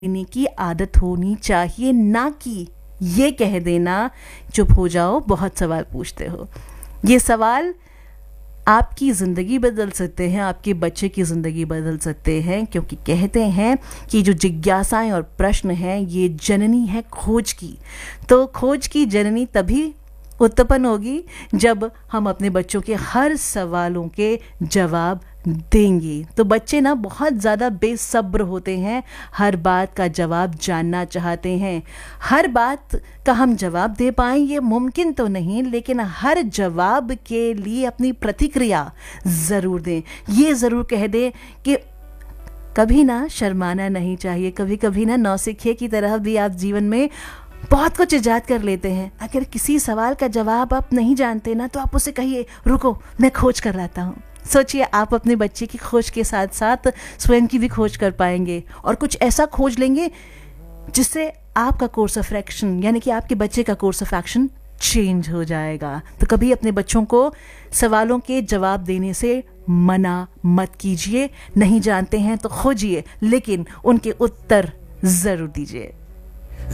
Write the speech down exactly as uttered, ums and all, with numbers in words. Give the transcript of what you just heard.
देने की आदत होनी चाहिए, ना कि ये कह देना चुप हो जाओ बहुत सवाल पूछते हो। ये सवाल आपकी ज़िंदगी बदल सकते हैं, आपके बच्चे की ज़िंदगी बदल सकते हैं, क्योंकि कहते हैं कि जो जिज्ञासाएं और प्रश्न हैं ये जननी है खोज की। तो खोज की जननी तभी उत्पन्न होगी जब हम अपने बच्चों के हर सवालों के जवाब देंगे। तो बच्चे ना बहुत ज़्यादा बेसब्र होते हैं, हर बात का जवाब जानना चाहते हैं। हर बात का हम जवाब दे पाएँ ये मुमकिन तो नहीं, लेकिन हर जवाब के लिए अपनी प्रतिक्रिया ज़रूर दें। ये ज़रूर कह दें कि कभी ना शर्माना नहीं चाहिए। कभी कभी ना नौसिखिए की तरह भी आप जीवन में बहुत कुछ इजाद कर लेते हैं। अगर किसी सवाल का जवाब आप नहीं जानते ना, तो आप उसे कहिए रुको मैं खोज कर लाता हूँ। सोचिए आप अपने बच्चे की खोज के साथ साथ स्वयं की भी खोज कर पाएंगे और कुछ ऐसा खोज लेंगे जिससे आपका कोर्स ऑफ एक्शन यानी कि आपके बच्चे का कोर्स ऑफ एक्शन चेंज हो जाएगा। तो कभी अपने बच्चों को सवालों के जवाब देने से मना मत कीजिए। नहीं जानते हैं तो खोजिए, लेकिन उनके उत्तर ज़रूर दीजिए।